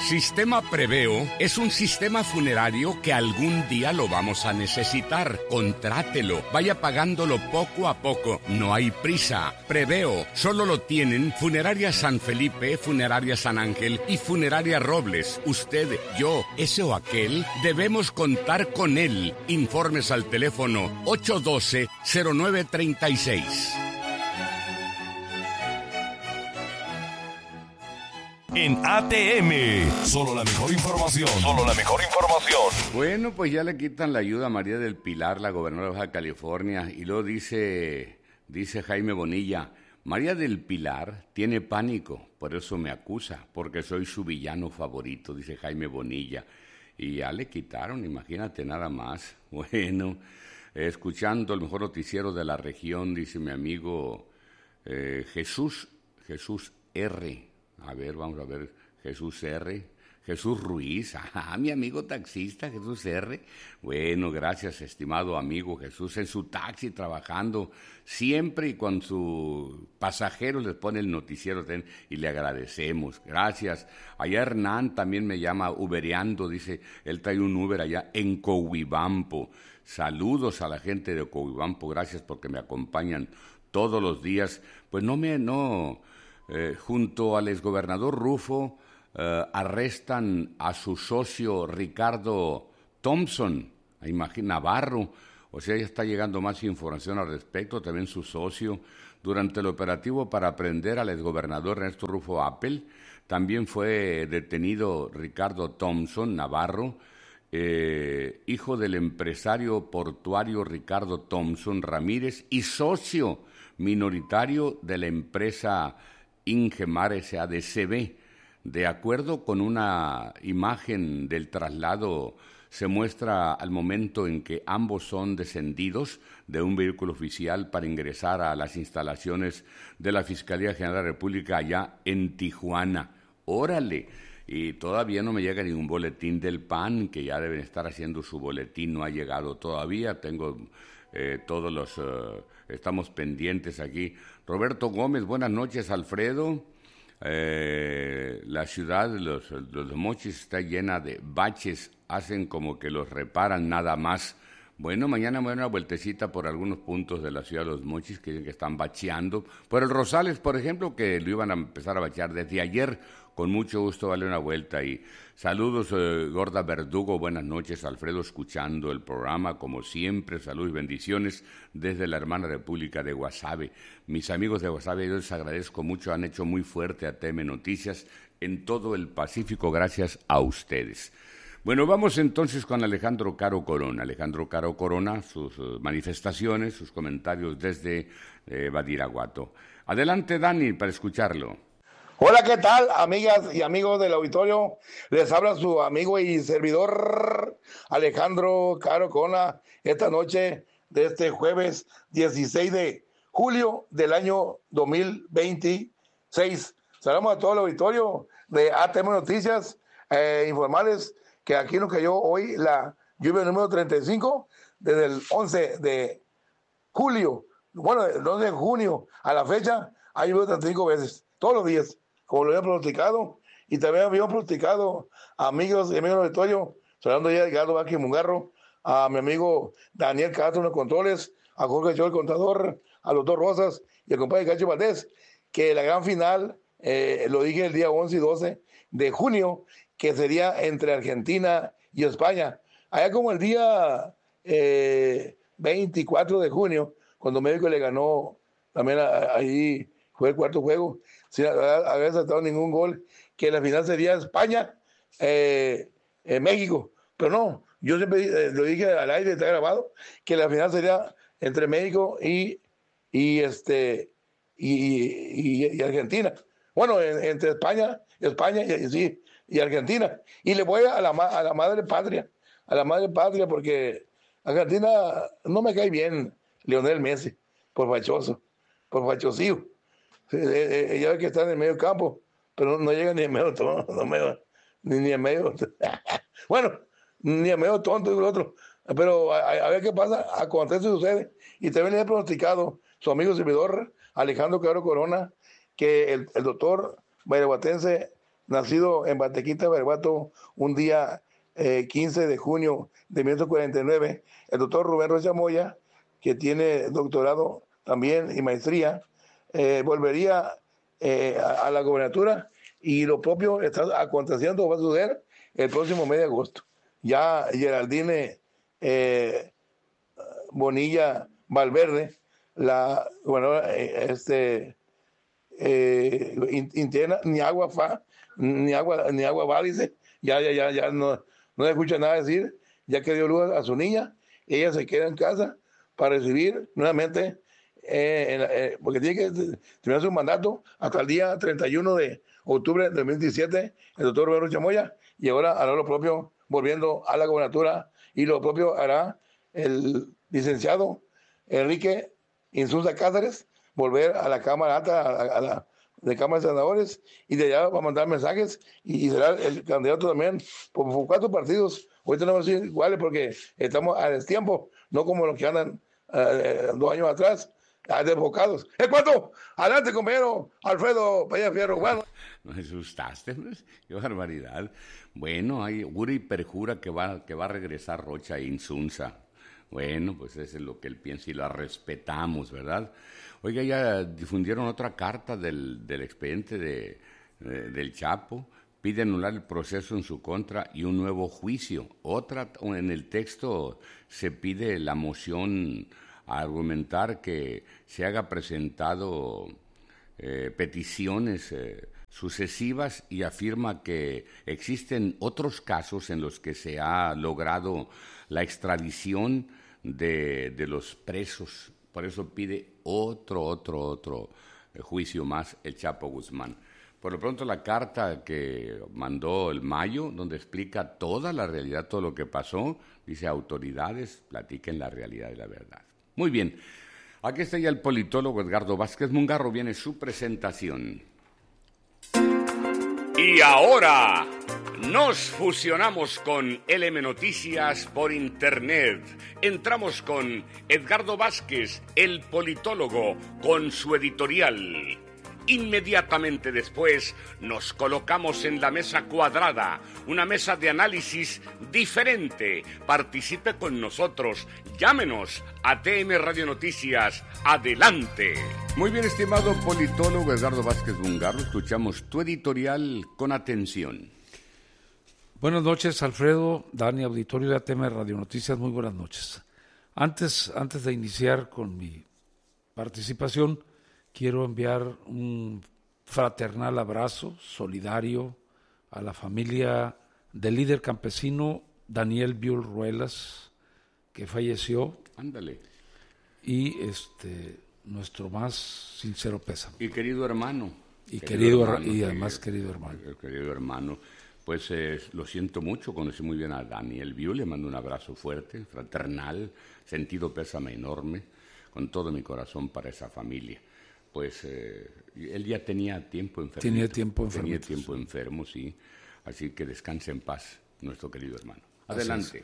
Sistema Preveo es un sistema funerario que algún día lo vamos a necesitar. Contrátelo, vaya pagándolo poco a poco. No hay prisa. Preveo solo lo tienen Funeraria San Felipe, Funeraria San Ángel y Funeraria Robles. Usted, yo, ese o aquel, debemos contar con él. Informes al teléfono 812-0936. En ATM, solo la mejor información. Solo la mejor información. Bueno, pues ya le quitan la ayuda a María del Pilar, la gobernadora de Baja California, y luego dice Jaime Bonilla, María del Pilar tiene pánico, por eso me acusa, porque soy su villano favorito, dice Jaime Bonilla. Y ya le quitaron, imagínate nada más. Bueno, escuchando el mejor noticiero de la región, dice mi amigo Jesús R. A ver, vamos a ver, Jesús R. Jesús Ruiz, mi amigo taxista Jesús R. Bueno, gracias, estimado amigo Jesús, en su taxi trabajando siempre y con sus pasajeros les pone el noticiero y le agradecemos, gracias. Allá Hernán también me llama ubereando, dice, él trae un Uber allá en Coahuibampo. Saludos a la gente de Coahuibampo, gracias porque me acompañan todos los días. Pues junto al exgobernador Rufo, arrestan a su socio Ricardo Thompson, Navarro, o sea, ya está llegando más información al respecto, también su socio, durante el operativo para aprender al exgobernador Ernesto Rufo Appel, también fue detenido Ricardo Thompson Navarro, hijo del empresario portuario Ricardo Thompson Ramírez y socio minoritario de la empresa Ingemar S.A.D.C.B. De acuerdo con una imagen del traslado, se muestra al momento en que ambos son descendidos de un vehículo oficial para ingresar a las instalaciones de la Fiscalía General de la República allá en Tijuana. ¡Órale! Y todavía no me llega ningún boletín del PAN, que ya deben estar haciendo su boletín, no ha llegado todavía. Tengo estamos pendientes aquí. Roberto Gómez, buenas noches, Alfredo. La ciudad de los Mochis está llena de baches, hacen como que los reparan nada más. Bueno, mañana me voy a dar una vueltecita por algunos puntos de la ciudad de los Mochis que están bacheando. Por el Rosales, por ejemplo, que lo iban a empezar a bachear desde ayer. Con mucho gusto, vale una vuelta. Y saludos, Gorda Verdugo, buenas noches, Alfredo, escuchando el programa, como siempre, saludos y bendiciones desde la hermana República de Guasave. Mis amigos de Guasave, yo les agradezco mucho, han hecho muy fuerte a TM Noticias en todo el Pacífico, gracias a ustedes. Bueno, vamos entonces con Alejandro Caro Corona. Alejandro Caro Corona, sus manifestaciones, sus comentarios desde Badiraguato. Adelante, Dani, para escucharlo. Hola, ¿qué tal, amigas y amigos del auditorio? Les habla su amigo y servidor Alejandro Caro Corona esta noche de este jueves 16 de julio del año 2026. Saludamos a todo el auditorio de ATM Noticias, informarles que aquí nos cayó hoy la lluvia número 35 desde el 11 de julio. Bueno, el 11 de junio a la fecha ha llovido 35 veces, todos los días, como lo había pronosticado, y también habíamos pronosticado, amigos y amigos del auditorio, hablando ya de Edgardo Vázquez Mungarro, a mi amigo Daniel Castro en los controles, a Jorge Chó, el contador, a los dos Rosas y al compadre Cacho Valdés, que la gran final, lo dije el día 11 y 12 de junio, que sería entre Argentina y España. Allá como el día 24 de junio, cuando México le ganó, también ahí fue el cuarto juego, sin haber saltado ningún gol, que la final sería España, México. Pero no, yo siempre lo dije al aire, está grabado, que la final sería entre México y Argentina. Bueno, entre España y Argentina. Y le voy a la madre patria, porque Argentina no me cae bien Lionel Messi, por fachoso, por fachosío. Ya ve que está en el medio campo, pero no llega ni en medio tonto, ni en medio. Bueno, ni en medio tonto y el otro. Pero a ver qué pasa, acontece y sucede. Y también le he pronosticado su amigo servidor Alejandro Caro Corona que el doctor badiraguatense nacido en Batequita, Verbato, un día 15 de junio de 1949, el doctor Rubén Rocha Moya, que tiene doctorado también y maestría, volvería a la gobernatura, y lo propio está aconteciendo, va a suceder el próximo mes de agosto. Ya Geraldine Bonilla Valverde, la gobernadora interna, ni agua va, dice, ya no se escucha nada decir, ya que dio luz a su niña, ella se queda en casa para recibir nuevamente, porque tiene que terminar su mandato hasta el día 31 de octubre de 2017, el doctor Roberto Chamoya, y ahora hará lo propio volviendo a la gobernatura, y lo propio hará el licenciado Enrique Insunza Cáceres, volver a la Cámara Alta, de Cámara de Senadores, y de allá va a mandar mensajes, y será el candidato también por 4 partidos. Ahorita no vamos a decir iguales porque estamos a destiempo, no como los que andan 2 años atrás, desbocados. ¿Es cuánto? Adelante, compañero Alfredo Peña Fierro. Bueno. Me asustaste, pues. Qué barbaridad. Bueno, hay jura y perjura que va a regresar Rocha Insunza. Bueno, pues eso es lo que él piensa y la respetamos, ¿verdad? Oiga, ya difundieron otra carta del expediente del Chapo. Pide anular el proceso en su contra y un nuevo juicio. En el texto se pide la moción a argumentar que se haga presentado peticiones sucesivas, y afirma que existen otros casos en los que se ha logrado la extradición de los presos. Por eso pide otro juicio más el Chapo Guzmán. Por lo pronto, la carta que mandó el Mayo, donde explica toda la realidad, todo lo que pasó, dice: autoridades, platiquen la realidad y la verdad. Muy bien, aquí está ya el politólogo Edgardo Vázquez Mungarro, viene su presentación. Y ahora nos fusionamos con LM Noticias por Internet. Entramos con Edgardo Vázquez, el politólogo, con su editorial. Inmediatamente después nos colocamos en la mesa cuadrada, una mesa de análisis diferente. Participe con nosotros, llámenos a TM Radio Noticias. Adelante. Muy bien, estimado politólogo Edgardo Vázquez Mungarro, escuchamos tu editorial con atención. Buenas noches, Alfredo, Dani, auditorio de ATM Radio Noticias, muy buenas noches. Antes de iniciar con mi participación, quiero enviar un fraternal abrazo solidario a la familia del líder campesino Daniel Biul Ruelas, que falleció. Ándale. Y nuestro más sincero pésame. Y querido hermano. Querido hermano. Querido hermano. Pues lo siento mucho, conocí muy bien a Daniel Biul, le mando un abrazo fuerte, fraternal, sentido pésame enorme, con todo mi corazón para esa familia. Pues él ya tenía tiempo enfermo. Tenía tiempo enfermo, sí. Así que descanse en paz, nuestro querido hermano. Adelante.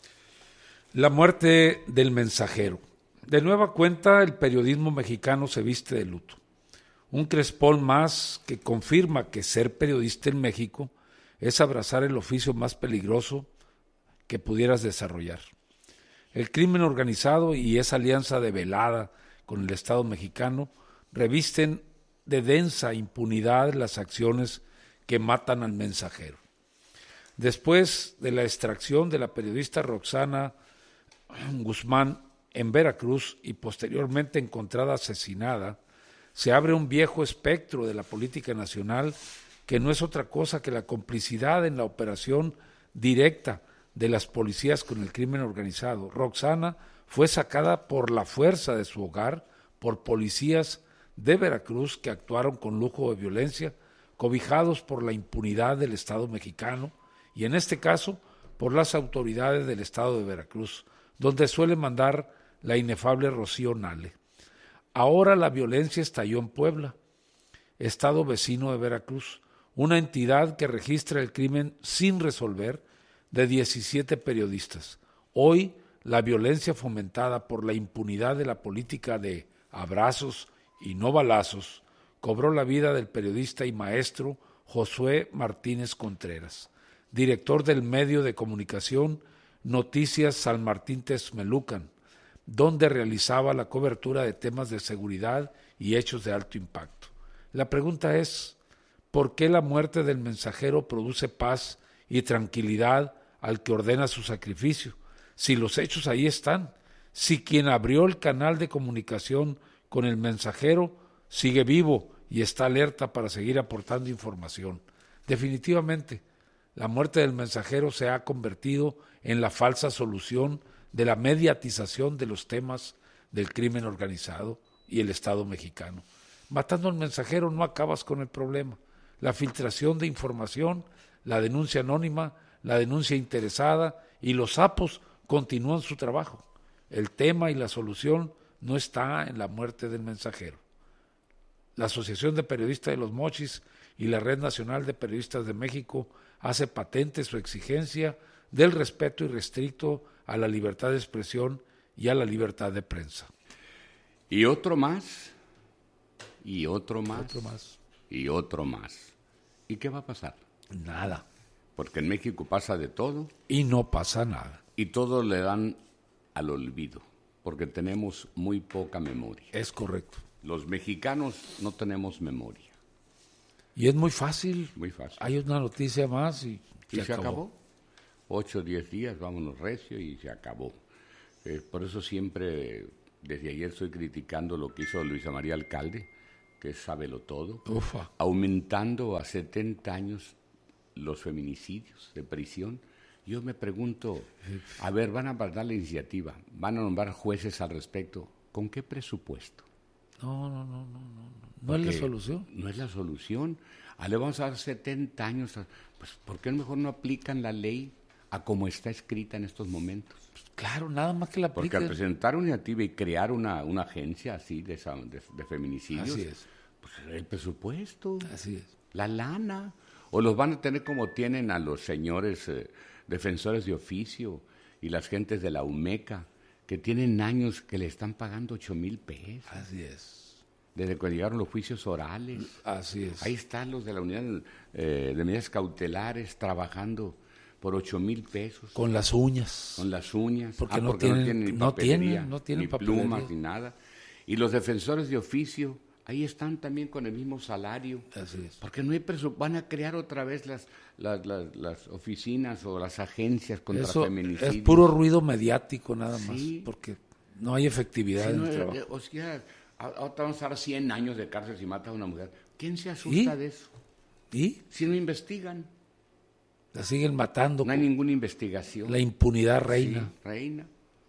La muerte del mensajero. De nueva cuenta, el periodismo mexicano se viste de luto. Un crespón más que confirma que ser periodista en México es abrazar el oficio más peligroso que pudieras desarrollar. El crimen organizado y esa alianza de velada con el Estado mexicano revisten de densa impunidad las acciones que matan al mensajero. Después de la extracción de la periodista Roxana Guzmán en Veracruz y posteriormente encontrada asesinada, se abre un viejo espectro de la política nacional que no es otra cosa que la complicidad en la operación directa de las policías con el crimen organizado. Roxana fue sacada por la fuerza de su hogar por policías de Veracruz que actuaron con lujo de violencia, cobijados por la impunidad del Estado mexicano y en este caso por las autoridades del Estado de Veracruz, donde suele mandar la inefable Rocío Nale. Ahora la violencia estalló en Puebla, estado vecino de Veracruz, una entidad que registra el crimen sin resolver de 17 periodistas. Hoy la violencia fomentada por la impunidad de la política de abrazos y no balazos cobró la vida del periodista y maestro Josué Martínez Contreras, director del medio de comunicación Noticias San Martín Texmelucan, donde realizaba la cobertura de temas de seguridad y hechos de alto impacto. La pregunta es, ¿por qué la muerte del mensajero produce paz y tranquilidad al que ordena su sacrificio? Si los hechos ahí están, si quien abrió el canal de comunicación con el mensajero sigue vivo y está alerta para seguir aportando información. Definitivamente, la muerte del mensajero se ha convertido en la falsa solución de la mediatización de los temas del crimen organizado y el Estado mexicano. Matando al mensajero no acabas con el problema. La filtración de información, la denuncia anónima, la denuncia interesada y los sapos continúan su trabajo. El tema y la solución no está en la muerte del mensajero. La Asociación de Periodistas de los Mochis y la Red Nacional de Periodistas de México hace patente su exigencia del respeto irrestricto a la libertad de expresión y a la libertad de prensa. Y otro más, y otro más, Otro más. y otro más. ¿Y qué va a pasar? Nada. Porque en México pasa de todo Y no pasa nada. y todo le dan al olvido, porque tenemos muy poca memoria. Es correcto. Los mexicanos no tenemos memoria. Y es muy fácil. Muy fácil. Hay una noticia más y Se acabó. 8 o 10 días, vámonos recio y se acabó. Por eso siempre, desde ayer estoy criticando lo que hizo Luisa María Alcalde, que es sábelo todo, Ufa. aumentando a 70 años los feminicidios de prisión. Yo me pregunto, a ver, van a dar la iniciativa, van a nombrar jueces al respecto, ¿con qué presupuesto? No es la solución. No es la solución. Le vamos a dar 70 años. Pues, ¿por qué mejor no aplican la ley a como está escrita en estos momentos? Claro, nada más que la Porque apliquen. al presentar una iniciativa y crear una agencia así de feminicidios, Así es. pues el presupuesto, Así es. la lana, o los van a tener como tienen a los señores defensores de oficio y las gentes de la UMECA, que tienen años que le están pagando 8,000 pesos. Así es. Desde que llegaron los juicios orales. Así es. Ahí están los de la unidad de medidas cautelares trabajando por 8,000 pesos. Con las uñas. Con las uñas. Porque no tienen ni papelería, no tienen ni papelería. plumas, ni nada. Y los defensores de oficio, ahí están también con el mismo salario. Así es. Porque no hay van a crear otra vez las oficinas o las agencias contra Eso feminicidios. es puro ruido mediático nada más, Sí. porque no hay efectividad Sí, en no, el trabajo. o sea, ahora vamos a dar 100 años de cárcel si mata a una mujer. ¿Quién se asusta de eso? Y Si no investigan, la siguen matando. no hay ninguna investigación. La impunidad reina. Sí, reina.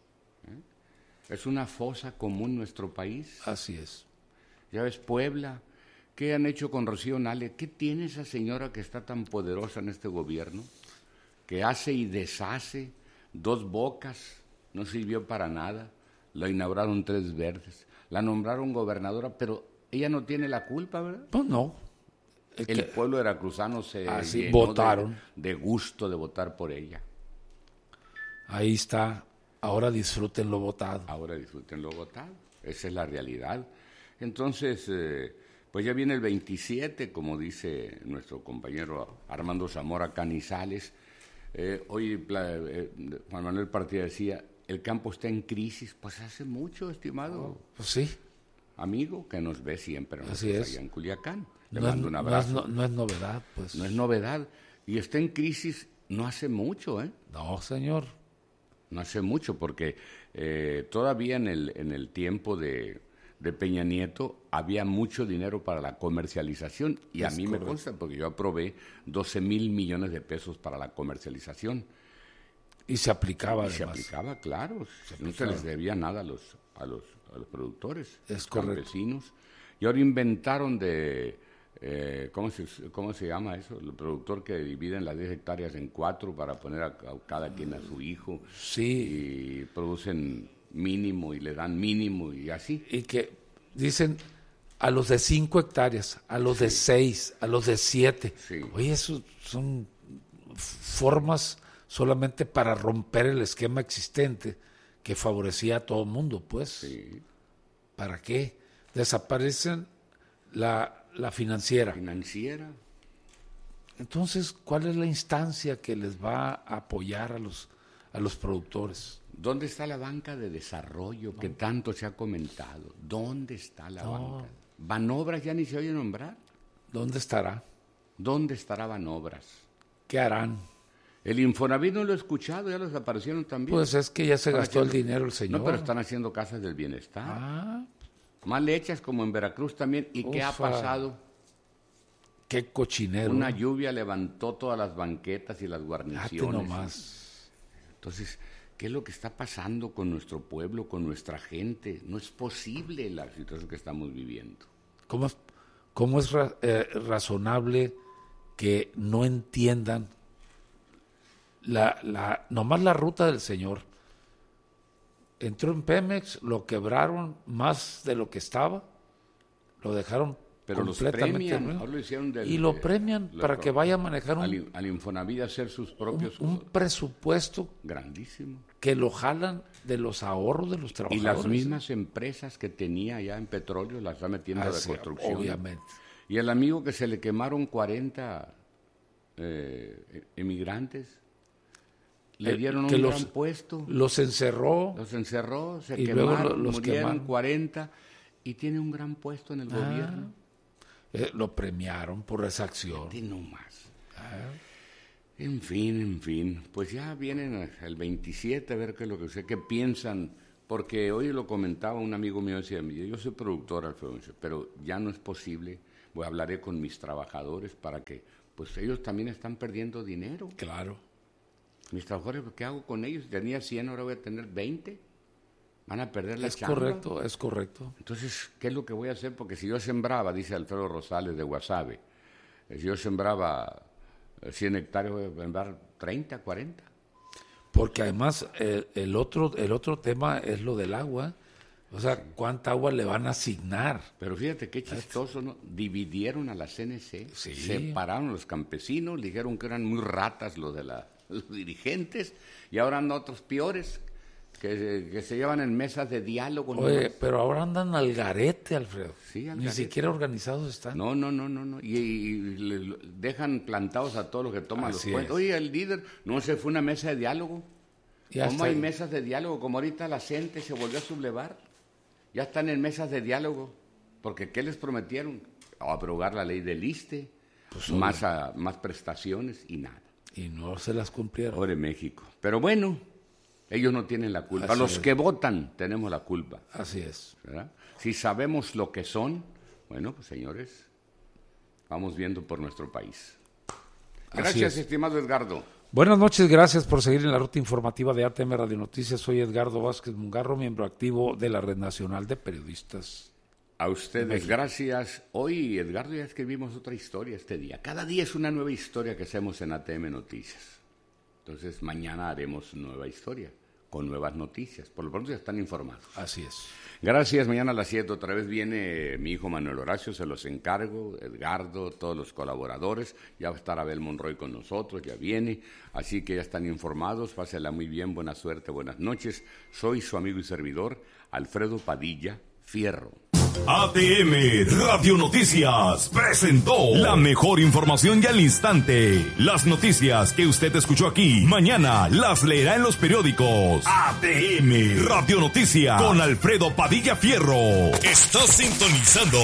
Es una fosa común nuestro país. Así es. Ya ves, Puebla, ¿qué han hecho con Rocío Nale? ¿Qué tiene esa señora que está tan poderosa en este gobierno? Que hace y deshace, 2 bocas, no sirvió para nada. La inauguraron 3 verdes. La nombraron gobernadora, pero ella no tiene la culpa, ¿verdad? Pues no. El pueblo veracruzano se Así, llenó votaron. de gusto de votar por ella. Ahí está. Ahora disfruten lo votado. Ahora disfruten lo votado. Esa es la realidad. Entonces, pues ya viene el 27, como dice nuestro compañero Armando Zamora Canizales. Hoy Juan Manuel Partida decía, el campo está en crisis. Pues hace mucho, estimado Pues sí. amigo, que nos ve siempre Así es. allá en Culiacán. Le No es, mando un abrazo. no es novedad, pues. No es novedad. Y está en crisis no hace mucho, ¿eh? No, señor. No hace mucho, porque todavía en el tiempo de Peña Nieto había mucho dinero para la comercialización. Y a mí me consta, porque yo aprobé 12,000 millones de pesos para la comercialización. Y se aplicaba, Y se además. aplicaba, claro. No se les debía nada a los productores, Es correcto. campesinos. Y ahora inventaron ¿cómo se llama eso? El productor que divide las 10 hectáreas en 4 para poner a cada quien a su hijo. Sí. Y producen mínimo y le dan mínimo y así. Y que dicen a los de 5 hectáreas, a los de 6, a los de 7. Sí. Oye, eso son formas solamente para romper el esquema existente que favorecía a todo el mundo, pues. Sí. ¿Para qué? Desaparecen la financiera, Financiera. Entonces, ¿cuál es la instancia que les va a apoyar a los productores? ¿Dónde está la banca de desarrollo que tanto se ha comentado? ¿Dónde está la banca? ¿Banobras ya ni se oye nombrar? ¿Dónde estará? ¿Dónde estará Banobras? ¿Qué harán? El Infonavit no lo he escuchado, ya los desaparecieron también. Pues es que ya se gastó el dinero el señor. No, pero están haciendo casas del bienestar. Mal hechas como en Veracruz también. ¿Y qué ha pasado? Qué cochinero. Una lluvia levantó todas las banquetas y las guarniciones. Nomás. Entonces, ¿qué es lo que está pasando con nuestro pueblo, con nuestra gente? No es posible la situación que estamos viviendo. ¿Cómo es razonable que no entiendan nomás la ruta del señor? Entró en Pemex, lo quebraron más de lo que estaba, lo dejaron pero completamente los premian, lo hicieron lo premian para que vaya a manejar al Infonavit a hacer sus propios un presupuesto grandísimo que lo jalan de los ahorros de los trabajadores. Y las mismas empresas que tenía ya en petróleo las está metiendo de construcción. Obviamente. Y el amigo que se le quemaron 40 emigrantes, le dieron un gran puesto. Los encerró, se y quemaron, luego los murieron quemaron. 40 y tiene un gran puesto en el gobierno. Lo premiaron por esa acción. No más. En fin, pues ya vienen el 27 a ver qué es lo que sé, qué piensan, porque hoy lo comentaba un amigo mío, decía, yo soy productor, Alfredo, pero ya no es posible, hablaré con mis trabajadores para que, pues ellos también están perdiendo dinero. Claro. Mis trabajadores, ¿qué hago con ellos? Tenía 100, ahora voy a tener 20. Van a perder la chamba. Es correcto. Entonces, ¿qué es lo que voy a hacer? Porque si yo sembraba, dice Alfredo Rosales de Guasave, si yo sembraba 100 hectáreas, voy a sembrar 30, 40. Porque además el otro tema es lo del agua. O sea, ¿cuánta agua le van a asignar? Pero fíjate qué chistoso, ¿no? Dividieron a la CNC, separaron a los campesinos, dijeron que eran muy ratas los dirigentes, y ahora andan otros peores, que se llevan en mesas de diálogo. Oye, pero ahora andan al garete, Alfredo. Sí, al Ni garete. siquiera organizados están. No. Y dejan plantados a todos los que toman los puestos. Oye, el líder, no se fue una mesa de diálogo. ¿Cómo hay mesas de diálogo? Como ahorita la gente se volvió a sublevar. Ya están en mesas de diálogo. Porque ¿qué les prometieron? Abrogar la ley del ISSSTE, pues más prestaciones y nada. Y no se las cumplieron. Pobre México. Pero bueno, ellos no tienen la culpa. Los que votan tenemos la culpa. Así es. ¿Verdad? Si sabemos lo que son, bueno, pues señores, vamos viendo por nuestro país. Gracias, estimado Edgardo. Buenas noches, gracias por seguir en la ruta informativa de ATM Radio Noticias. Soy Edgardo Vázquez Mungarro, miembro activo de la Red Nacional de Periodistas. A ustedes, gracias. Hoy, Edgardo, ya escribimos otra historia este día. Cada día es una nueva historia que hacemos en ATM Noticias. Entonces, mañana haremos nueva historia, con nuevas noticias. Por lo pronto ya están informados. Así es. Gracias. Mañana a las 7 otra vez viene mi hijo Manuel Horacio, se los encargo, Edgardo, todos los colaboradores. Ya va a estar Abel Monroy con nosotros, ya viene. Así que ya están informados. Pásela muy bien, buena suerte, buenas noches. Soy su amigo y servidor, Alfredo Padilla Fierro. ATM Radio Noticias presentó la mejor información y al instante. Las noticias que usted escuchó aquí, mañana las leerá en los periódicos. ATM Radio Noticias con Alfredo Padilla Fierro. Estás sintonizando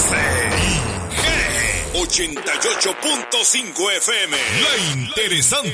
XHSIG 88.5 FM. La interesante.